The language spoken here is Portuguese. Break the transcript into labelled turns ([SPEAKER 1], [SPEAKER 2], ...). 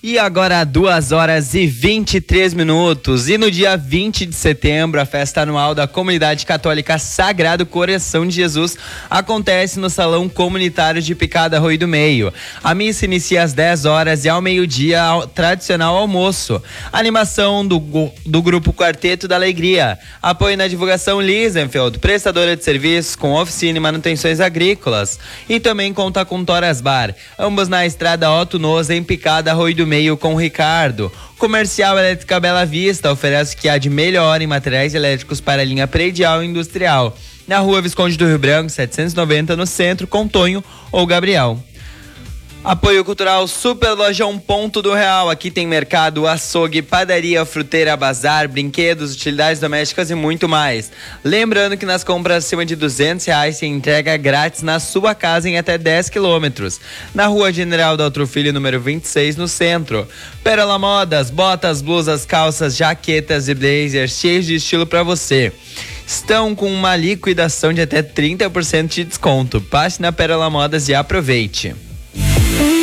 [SPEAKER 1] E agora 2h23. E no dia 20 de setembro, a festa anual da Comunidade Católica Sagrado Coração de Jesus acontece no Salão Comunitário de Picada Rui do Meio. A missa inicia às 10 horas e ao meio-dia tradicional almoço. Animação do grupo Quarteto da Alegria. Apoio na divulgação Lisenfeld, prestadora de serviços com oficina e manutenções agrícolas. E também conta com Toras Bar, ambos na estrada Otto Noz, em Picada Rui do Meio com o Ricardo. Comercial Elétrica Bela Vista oferece o que há de melhor em materiais elétricos para a linha predial e industrial. Na rua Visconde do Rio Branco, 790, no centro, com Tonho ou Gabriel. Apoio cultural Super Lojão Ponto do Real. Aqui tem mercado, açougue, padaria, fruteira, bazar, brinquedos, utilidades domésticas e muito mais. Lembrando que nas compras acima de R$200 tem entrega grátis na sua casa em até 10 quilômetros. Na rua General Daltro Filho, número 26, no centro. Pérola Modas, botas, blusas, calças, jaquetas e blazers cheios de estilo para você. Estão com uma liquidação de até 30% de desconto. Passe na Pérola Modas e aproveite.